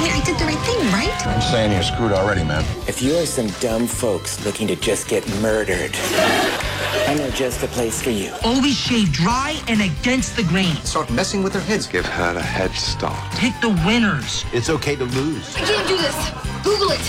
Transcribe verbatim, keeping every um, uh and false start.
I mean, I did the right thing, right? I'm saying you're screwed already, man. If you are some dumb folks looking to just get murdered, I know just the place for you. Always shave dry and against the grain. Start messing with their heads. Give her a head start. Pick the winners. It's okay to lose. I can't do this. Google it.